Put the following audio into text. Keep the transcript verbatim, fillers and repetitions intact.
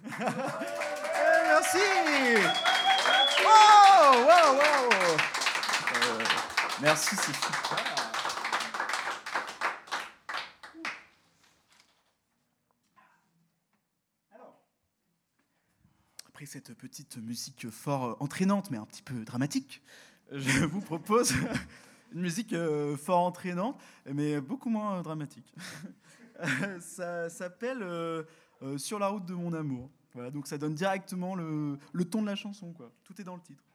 Eh, merci. Wow, wow, wow. Euh, merci, c'est super. Après cette petite musique fort entraînante, mais un petit peu dramatique, je vous propose une musique fort entraînante, mais beaucoup moins dramatique. Ça s'appelle euh, euh, Sur la route de mon amour. Voilà, donc ça donne directement le, le ton de la chanson, quoi. Tout est dans le titre.